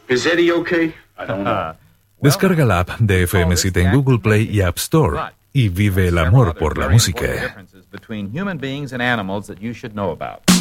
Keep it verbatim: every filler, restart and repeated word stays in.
Is Eddie okay? I don't know. Descarga la app de F M City en Google Play y App Store y vive el amor por la música. between human beings and animals that you should know about.